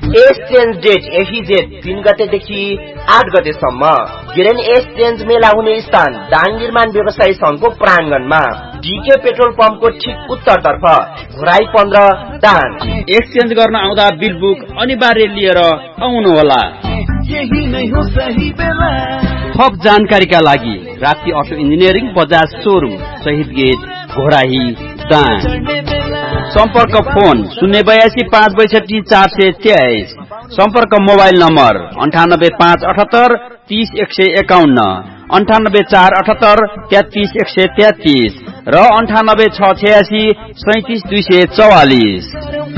Exchange date एफिजेड 3 गतेदेखि 8 गतेसम्म। गिरेन exchange मेला हुने स्थान दाङ निर्माण व्यवसायी संघको प्राङ्गणमा, डीके पेट्रोल पम्पको ठिक उत्तरतर्फ, घोराई 15 दाङ। एक्सचेन्ज गर्न आउँदा बिल बुक अनिवार्य लिएर आउनुहोला। थप जानकारीका लागि Rapti auto engineering Bajaj showroom, शहीद गेट, घोराही दाङ। सम्पर्क फोन 082 562 423। सम्पर्क मोबाइल नम्बर 98578 30 151, 98478 33 133 र 98686 37 244।